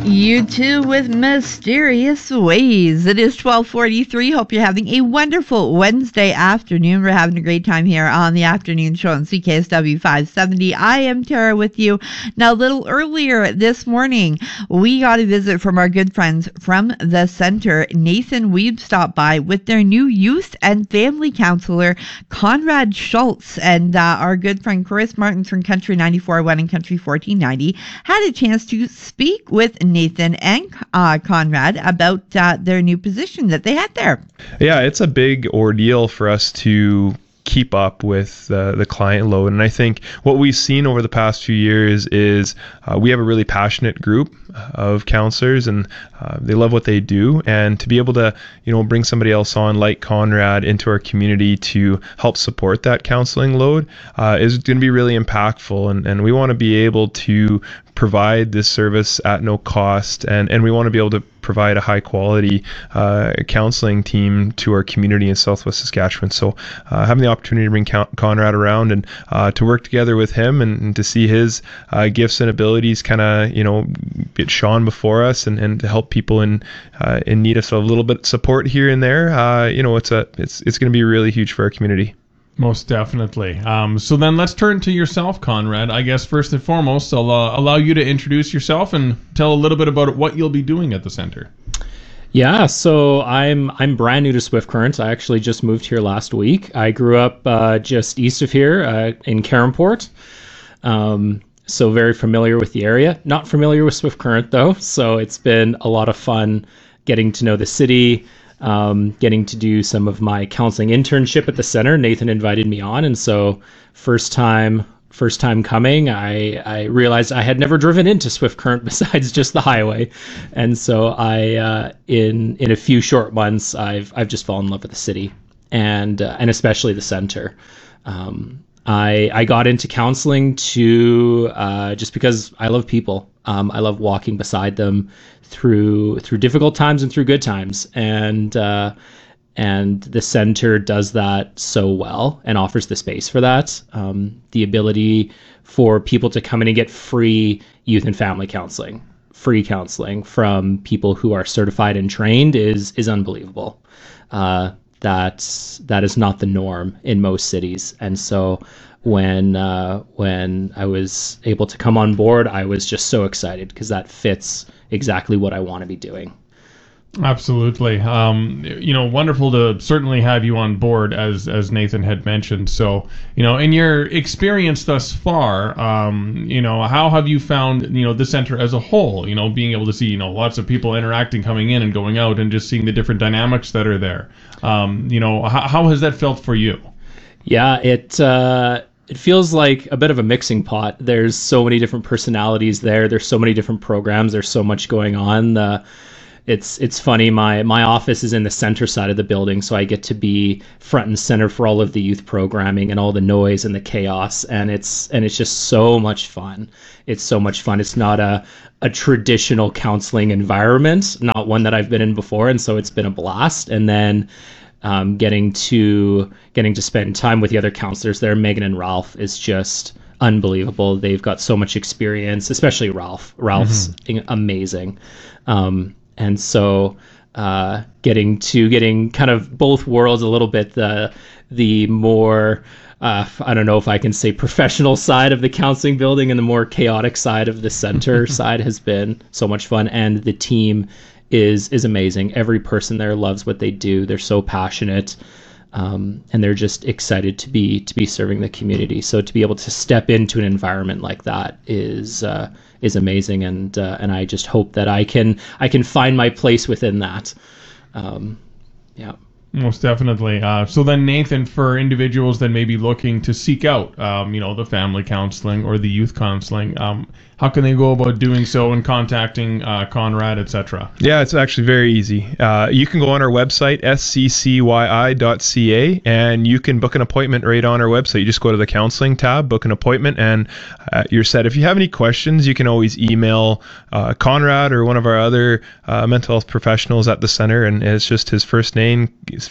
You too with Mysterious Ways. It is 12:43. Hope you're having a wonderful Wednesday afternoon. We're having a great time here on the afternoon show on CKSW 570. I am Tara with you. Now, a little earlier this morning, we got a visit from our good friends from the center. Nathan Weeb stopped by with their new youth and family counselor, Conrad Schultz, and our good friend Chris Martins from Country 94.1 and Country 1490 had a chance to speak with Nathan and Conrad about their new position that they had there. Yeah, it's a big ordeal for us to keep up with the client load. And I think what we've seen over the past few years is we have a really passionate group of counselors, and they love what they do. And to be able to, bring somebody else on like Conrad into our community to help support that counseling load is going to be really impactful. And we want to be able to provide this service at no cost, and we want to be able to provide a high quality counseling team to our community in Southwest Saskatchewan. So having the opportunity to bring Conrad around and to work together with him and to see his gifts and abilities kind of get shone before us and to help people in need of a little bit of support here and there, it's going to be really huge for our community. Most definitely. So then let's turn to yourself, Conrad. I guess first and foremost, I'll allow you to introduce yourself and tell a little bit about what you'll be doing at the center. Yeah, so I'm brand new to Swift Current. I actually just moved here last week. I grew up just east of here in Caronport. So very familiar with the area. Not familiar with Swift Current though. So it's been a lot of fun getting to know the city. Getting to do some of my counseling internship at the center. Nathan invited me on, and so first time coming, I realized I had never driven into Swift Current besides just the highway, and so I in a few short months I've just fallen in love with the city and especially the center. I got into counseling to just because I love people. I love walking beside them through difficult times and through good times, and the center does that so well and offers the space for that. The ability for people to come in and get free youth and family counseling, free counseling from people who are certified and trained is unbelievable. That is not the norm in most cities, and so when I was able to come on board, I was just so excited because that fits exactly what I want to be doing. Absolutely. Wonderful to certainly have you on board, as Nathan had mentioned. So, in your experience thus far, how have you found, the center as a whole, being able to see, lots of people interacting, coming in and going out, and just seeing the different dynamics that are there. How has that felt for you? Yeah, it feels like a bit of a mixing pot. There's so many different personalities there. There's so many different programs. There's so much going on. It's funny. My office is in the center side of the building, so I get to be front and center for all of the youth programming and all the noise and the chaos. And it's just so much fun. It's so much fun. It's not a traditional counseling environment, not one that I've been in before, and so it's been a blast. And then getting to spend time with the other counselors there, Megan and Ralph, is just unbelievable. They've got so much experience, especially Ralph. Ralph's amazing. And so getting kind of both worlds a little bit, the more I don't know if I can say professional side of the counseling building and the more chaotic side of the center side has been so much fun. And the team is amazing. Every person there loves what they do. They're so passionate, and they're just excited to be serving the community. So to be able to step into an environment like that is amazing, and I just hope that I can find my place within that. Yeah. Most definitely. So then, Nathan, for individuals that may be looking to seek out, the family counseling or the youth counseling, how can they go about doing so and contacting Conrad, etc.? Yeah, it's actually very easy. You can go on our website, sccyi.ca, and you can book an appointment right on our website. You just go to the counseling tab, book an appointment, and you're set. If you have any questions, you can always email Conrad or one of our other mental health professionals at the center, and it's just his first name,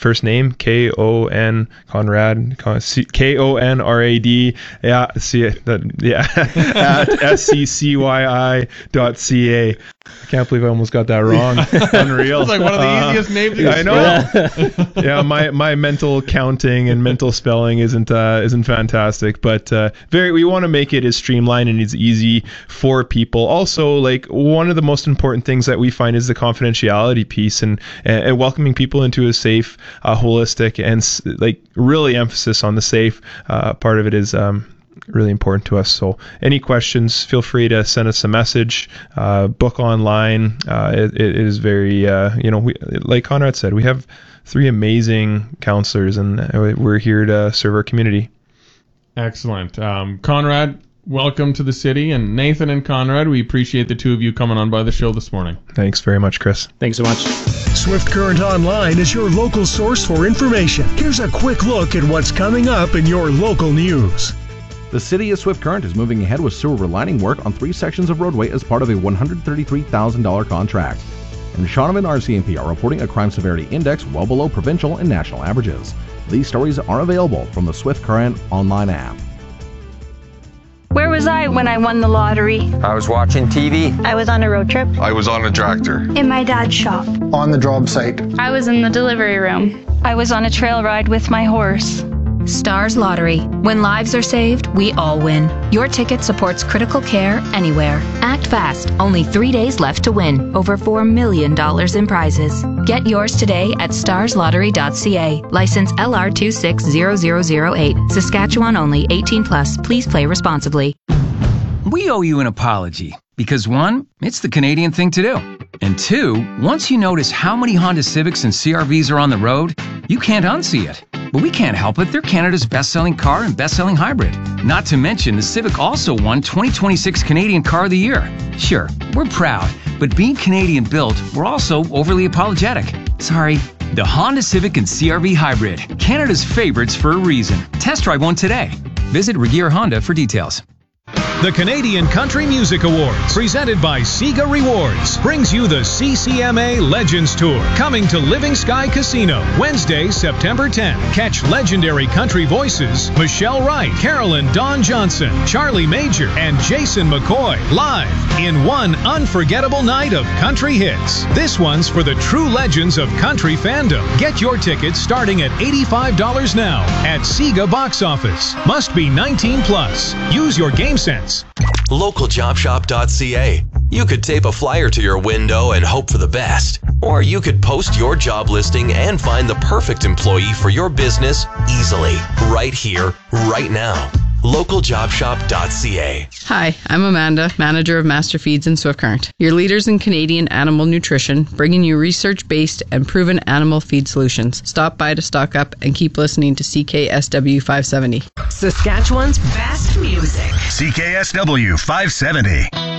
K-O-N, Conrad, K-O-N-R-A-D, at SCCYI.ca. CYI.ca. I can't believe I almost got that wrong. Unreal. It's like one of the easiest names you can I know. Yeah, my mental counting and mental spelling isn't fantastic, but we want to make it as streamlined and as easy for people. Also, like, one of the most important things that we find is the confidentiality piece and welcoming people into a safe, holistic, and like really emphasis on the safe part of it is really important to us. So any questions, feel free to send us a message, book online. It is very, like Conrad said, we have 3 amazing counselors, and we're here to serve our community. Excellent. Conrad, welcome to the city. And Nathan and Conrad, we appreciate the two of you coming on by the show this morning. Thanks very much, Chris. Thanks so much. Swift Current Online is your local source for information. Here's a quick look at what's coming up in your local news. The City of Swift Current is moving ahead with sewer relining work on 3 sections of roadway as part of a $133,000 contract. And Shaunavon RCMP are reporting a crime severity index well below provincial and national averages. These stories are available from the Swift Current online app. Where was I when I won the lottery? I was watching TV. I was on a road trip. I was on a tractor. In my dad's shop. On the job site. I was in the delivery room. I was on a trail ride with my horse. Stars Lottery. When lives are saved, we all win. Your ticket supports critical care anywhere. Act fast. Only 3 days left to win. Over $4 million in prizes. Get yours today at starslottery.ca. License LR260008. Saskatchewan only. 18+. Please play responsibly. We owe you an apology. Because 1, it's the Canadian thing to do. And 2, once you notice how many Honda Civics and CRVs are on the road, you can't unsee it. But we can't help it. They're Canada's best-selling car and best-selling hybrid. Not to mention, the Civic also won 2026 Canadian Car of the Year. Sure, we're proud, but being Canadian-built, we're also overly apologetic. Sorry. The Honda Civic and CRV Hybrid, Canada's favorites for a reason. Test drive one today. Visit Regier Honda for details. The Canadian Country Music Awards, presented by Sega Rewards, brings you the CCMA Legends Tour, coming to Living Sky Casino, Wednesday, September 10th. Catch legendary country voices Michelle Wright, Carolyn Dawn Johnson, Charlie Major, and Jason McCoy, live in one unforgettable night of country hits. This one's for the true legends of country fandom. Get your tickets starting at $85 now at Sega Box Office. Must be 19+. Use your game sense. LocalJobShop.ca. You could tape a flyer to your window and hope for the best. Or you could post your job listing and find the perfect employee for your business easily, right here, right now. LocalJobShop.ca. Hi, I'm Amanda, manager of Master Feeds in Swift Current, your leaders in Canadian animal nutrition, bringing you research-based and proven animal feed solutions. Stop by to stock up and keep listening to CKSW 570. Saskatchewan's best music. CKSW 570.